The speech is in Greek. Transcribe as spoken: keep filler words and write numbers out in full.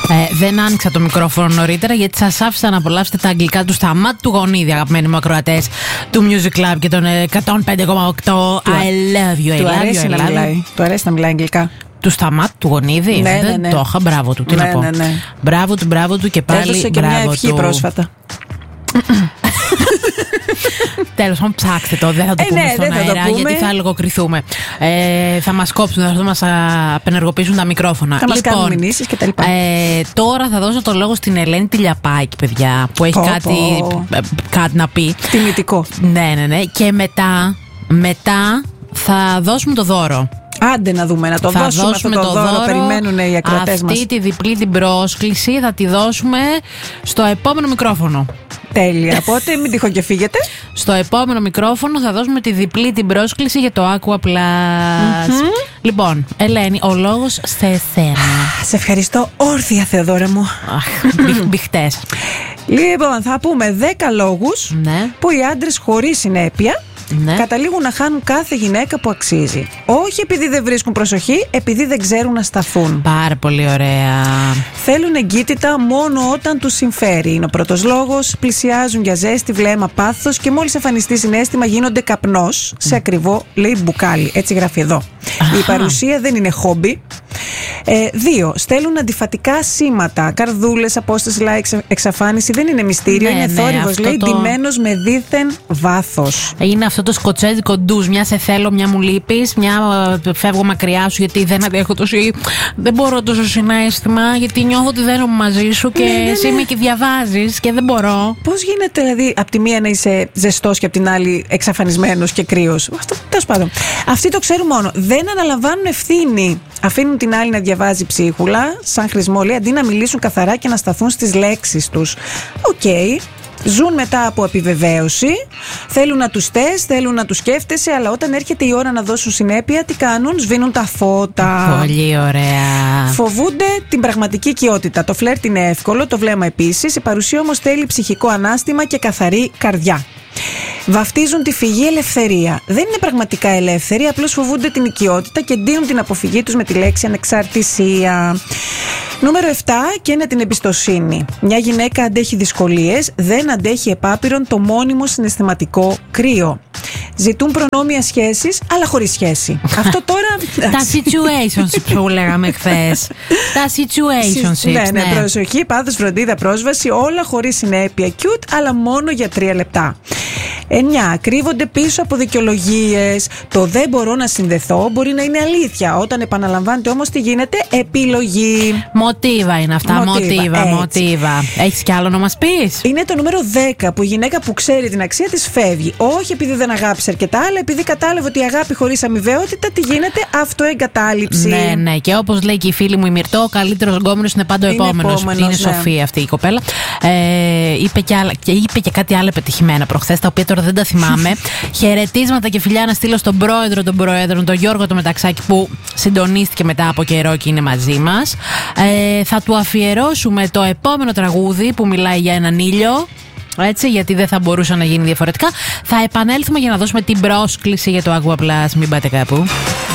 Ε, δεν άνοιξα το μικρόφωνο νωρίτερα γιατί σας άφησα να απολαύσετε τα αγγλικά του Σταμάτη του Γονίδη, αγαπημένοι μου ακροατές του Music Club και των εκατόν πέντε κόμμα οκτώ. I love you, I love you, I love you. Του αρέσει να μιλάει αγγλικά. Του Σταμάτη του Γονίδη. Ναι, δεν ναι, ναι. το είχα, μπράβο του. Τι ναι, να πω. ναι, ναι. Μπράβο του, μπράβο του και πάλι. Έδωσε και μπράβο μια ευχή του. πρόσφατα. Τέλος πάντων, ψάξτε το. Δεν θα το ε, πούμε ναι, στον δεν αέρα, θα το πούμε. γιατί θα λογοκριθούμε. Ε, θα μας κόψουν, θα μας απενεργοποιήσουν τα μικρόφωνα. Θα μας λοιπόν, κάνουν μηνύσεις και τα λοιπά. Ε, τώρα θα δώσω το λόγο στην Ελένη Τηλιαπάκη, παιδιά, που έχει πω, κάτι, πω. ε, κάτι να πει. Τιμητικό. Ναι, ναι, ναι. Και μετά, μετά θα δώσουμε το δώρο. Άντε να δούμε, να το θα δώσουμε, δώσουμε αυτό το, το δώρο, δώρο. περιμένουν οι ακροατές αυτή μας. Αυτή τη διπλή την πρόσκληση θα τη δώσουμε στο επόμενο μικρόφωνο. Τέλεια, οπότε μην τυχόν και φύγετε. Στο επόμενο μικρόφωνο θα δώσουμε τη διπλή την πρόσκληση για το Aqua Plus. Mm-hmm. Λοιπόν, Ελένη, ο λόγος σε εσένα. Σε ευχαριστώ όρθια, Θεοδόρα μου. Αχ, μπιχτές. Λοιπόν, θα πούμε δέκα λόγους ναι. που οι άντρες χωρίς συνέπεια ναι. καταλήγουν να χάνουν κάθε γυναίκα που αξίζει. Όχι επειδή δεν βρίσκουν προσοχή, επειδή δεν ξέρουν να σταθούν. Πάρα πολύ ωραία. Θέλουν εγκύτητα μόνο όταν τους συμφέρει. Είναι ο πρώτος λόγος. Πλησιάζουν για ζέστη, βλέμμα, πάθος και μόλις εμφανιστεί συναίσθημα γίνονται καπνός σε ακριβό, λέει, μπουκάλι. Έτσι γράφει εδώ. Αχα. Η παρουσία δεν είναι χόμπι. Ε, δύο. Στέλνουν αντιφατικά σήματα. Καρδούλες, απόσταση, like, εξαφάνιση. Δεν είναι μυστήριο. Ναι, είναι ναι, θόρυβος, λέει, το... ντυμένος με δίθεν βάθος. Είναι αυτό το σκοτσέζικο ντουζ. Μια σε θέλω, μια μου λείπεις. Μια φεύγω μακριά σου γιατί δεν αντέχω τόσο. Δεν μπορώ τόσο συναίσθημα γιατί νιώθω ότι δεν είμαι μαζί σου και ναι, ναι, ναι. εσύ με και διαβάζεις και δεν μπορώ. Πώς γίνεται δηλαδή από τη μία να είσαι ζεστός και από την άλλη εξαφανισμένος και κρύος? Αυτό τέλος πάντων. Αυτοί το ξέρουν μόνο. Δεν αναλαμβάνουν ευθύνη. Αφήνουν την άλλη να διαβάζει ψίχουλα, σαν χρησμό, λέει, αντί να μιλήσουν καθαρά και να σταθούν στις λέξεις τους. Οκ. Okay. Ζουν μετά από επιβεβαίωση. Θέλουν να τους θες, θέλουν να τους σκέφτεσαι, αλλά όταν έρχεται η ώρα να δώσουν συνέπεια, τι κάνουν? Σβήνουν τα φώτα. Πολύ ωραία. Φοβούνται την πραγματική οικειότητα. Το φλερτ είναι εύκολο, το βλέμμα επίσης. Η παρουσία όμως θέλει ψυχικό ανάστημα και καθαρή καρδιά. Βαφτίζουν τη φυγή ελευθερία. Δεν είναι πραγματικά ελεύθεροι, απλώς φοβούνται την οικειότητα και ντύνουν την αποφυγή τους με τη λέξη ανεξαρτησία. Νούμερο επτά, και είναι την εμπιστοσύνη. Μια γυναίκα αντέχει δυσκολίες, δεν αντέχει επάπειρον το μόνιμο συναισθηματικό κρύο. Ζητούν προνόμια σχέσεις, αλλά χωρίς σχέση. Αυτό τώρα. Τα situationships που λέγαμε χθες. Τα situationships. Ναι, ναι, ναι, προσοχή, πάθος, φροντίδα, πρόσβαση, όλα χωρίς συνέπεια. Cute, αλλά μόνο για τρία λεπτά. εννιά. Κρύβονται πίσω από δικαιολογίες. Το δεν μπορώ να συνδεθώ μπορεί να είναι αλήθεια. Όταν επαναλαμβάνεται όμως, τι γίνεται? Επιλογή. Μοτίβα είναι αυτά. Μοτίβα, μοτίβα. Έχεις κι άλλο να μας πεις? Είναι το νούμερο δέκα, που η γυναίκα που ξέρει την αξία της φεύγει. Όχι επειδή δεν αγάπησε αρκετά, αλλά επειδή κατάλαβε ότι η αγάπη χωρίς αμοιβαιότητα, τι γίνεται? Αυτοεγκατάλειψη. Ναι, ναι. Και όπως λέει και η φίλη μου η Μυρτώ, ο καλύτερος γκόμενος είναι πάντα ο επόμενος. Είναι ναι. σοφή αυτή η κοπέλα. Ε, είπε, και άλλα, και είπε και κάτι άλλο πετυχημένα προχθές, τα οποία τώρα δεν τα θυμάμαι. Χαιρετίσματα και φιλιά να στείλω στον πρόεδρο των Προέδρων, τον Γιώργο το Μεταξάκη, που συντονίστηκε μετά από καιρό και είναι μαζί μας. Ε, θα του αφιερώσουμε το επόμενο τραγούδι που μιλάει για έναν ήλιο. Έτσι, γιατί δεν θα μπορούσε να γίνει διαφορετικά. Θα επανέλθουμε για να δώσουμε την πρόσκληση για το Aqua Plus. Μην πάτε κάπου.